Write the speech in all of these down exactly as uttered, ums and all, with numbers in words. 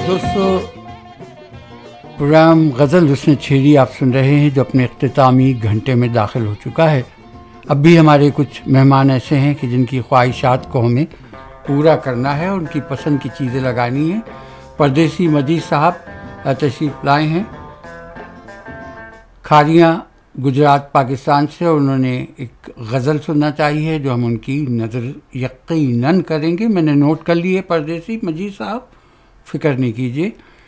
دوستو، پروگرام غزل حسن چھیڑی آپ سن رہے ہیں جو اپنے اختتامی گھنٹے میں داخل ہو چکا ہے۔ اب بھی ہمارے کچھ مہمان ایسے ہیں کہ جن کی خواہشات کو ہمیں پورا کرنا ہے، ان کی پسند کی چیزیں لگانی ہیں۔ پردیسی مجید صاحب تشریف لائے ہیں کھاریاں گجرات پاکستان سے، اور انہوں نے ایک غزل سننا چاہیے جو ہم ان کی نظر یقیناً کریں گے۔ میں نے نوٹ کر لی ہے پردیسی مجید صاحب، فکر نہیں کیجیے۔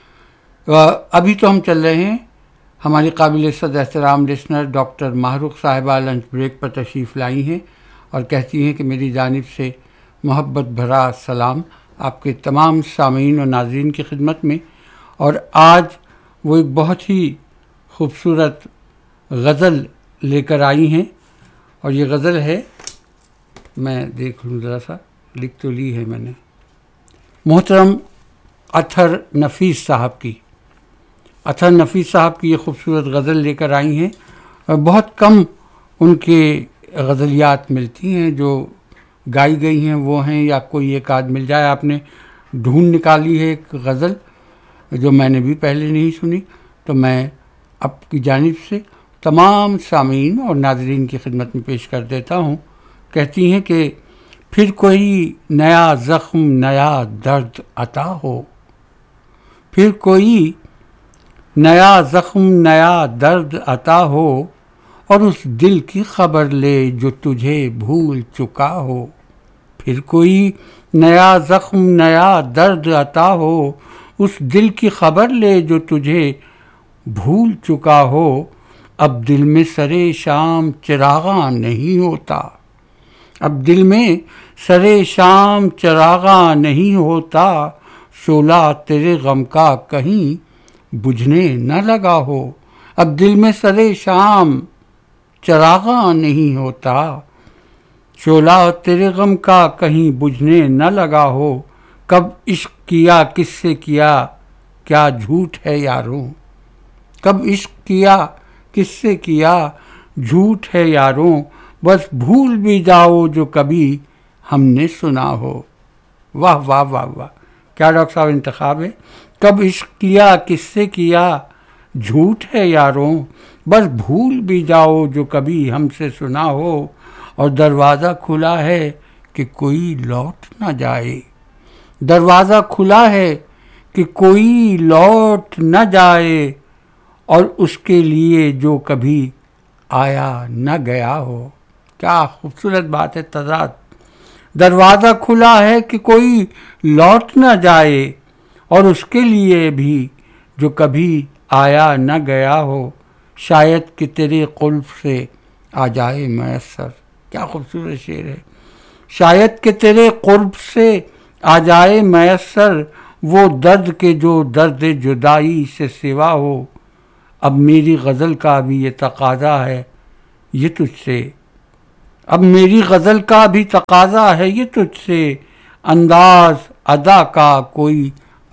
ابھی تو ہم چل رہے ہیں، ہماری قابل صد احترام لسنر ڈاکٹر ماہرخ صاحبہ لنچ بریک پر تشریف لائی ہیں اور کہتی ہیں کہ میری جانب سے محبت بھرا سلام آپ کے تمام سامعین اور ناظرین کی خدمت میں۔ اور آج وہ ایک بہت ہی خوبصورت غزل لے کر آئی ہیں، اور یہ غزل ہے، میں دیکھ لوں ذرا سا، لکھ تو لی ہے میں نے، محترم اطہر نفیس صاحب کی۔ اطہر نفیس صاحب کی یہ خوبصورت غزل لے کر آئی ہیں، اور بہت کم ان کے غزلیات ملتی ہیں جو گائی گئی ہیں وہ ہیں، یا کوئی ایک آدھ مل جائے۔ آپ نے ڈھونڈ نکالی ہے ایک غزل جو میں نے بھی پہلے نہیں سنی، تو میں آپ کی جانب سے تمام سامعین اور ناظرین کی خدمت میں پیش کر دیتا ہوں۔ کہتی ہیں کہ پھر کوئی نیا زخم نیا درد عطا ہو، پھر کوئی نیا زخم نیا درد عطا ہو، اور اس دل کی خبر لے جو تجھے بھول چکا ہو۔ پھر کوئی نیا زخم نیا درد عطا ہو، اس دل کی خبر لے جو تجھے بھول چکا ہو۔ اب دل میں سرے شام چراغاں نہیں ہوتا، اب دل میں سرے شام چراغاں نہیں ہوتا، شعلہ تیرے غم کا کہیں بجھنے نہ لگا ہو۔ اب دل میں سرے شام چراغاں نہیں ہوتا، شعلہ تیرے غم کا کہیں بجھنے نہ لگا ہو۔ کب عشق کیا کس سے کیا کیا جھوٹ ہے یاروں، کب عشق کیا کس سے کیا جھوٹ ہے یاروں، بس بھول بھی جاؤ جو کبھی ہم نے سنا ہو۔ واہ واہ واہ واہ، کیا ڈاکٹر صاحب انتخاب ہے۔ کب عشق کیا کس سے کیا جھوٹ ہے یاروں، بس بھول بھی جاؤ جو کبھی ہم سے سنا ہو۔ اور دروازہ کھلا ہے کہ کوئی لوٹ نہ جائے، دروازہ کھلا ہے کہ کوئی لوٹ نہ جائے، اور اس کے لیے جو کبھی آیا نہ گیا ہو۔ کیا خوبصورت بات ہے، تضاد۔ دروازہ کھلا ہے کہ کوئی لوٹ نہ جائے، اور اس کے لیے بھی جو کبھی آیا نہ گیا ہو، شاید کہ تیرے قرب سے آ جائے میسر۔ کیا خوبصورت شعر ہے۔ شاید کہ تیرے قرب سے آ جائے میسر، وہ درد کے جو درد جدائی سے سوا ہو۔ اب میری غزل کا بھی یہ تقاضا ہے یہ تجھ سے، اب میری غزل کا بھی تقاضا ہے یہ تجھ سے، انداز ادا کا کوئی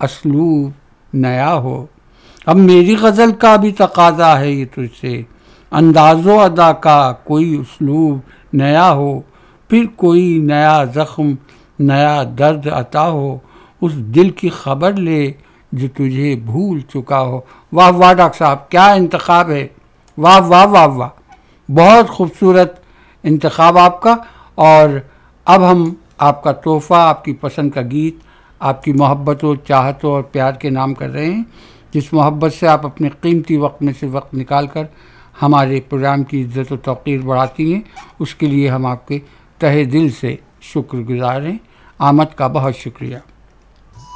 اسلوب نیا ہو۔ اب میری غزل کا بھی تقاضا ہے یہ تجھ سے، انداز و ادا کا کوئی اسلوب نیا ہو۔ پھر کوئی نیا زخم نیا درد عطا ہو، اس دل کی خبر لے جو تجھے بھول چکا ہو۔ واہ واہ ڈاکٹر صاحب، کیا انتخاب ہے، واہ واہ واہ واہ، بہت خوبصورت انتخاب آپ کا۔ اور اب ہم آپ کا تحفہ، آپ کی پسند کا گیت، آپ کی محبت و چاہت اور پیار کے نام کر رہے ہیں، جس محبت سے آپ اپنے قیمتی وقت میں سے وقت نکال کر ہمارے پروگرام کی عزت و توقیر بڑھاتی ہیں، اس کے لیے ہم آپ کے تہہ دل سے شکر گزار ہیں۔ آمد کا بہت شکریہ۔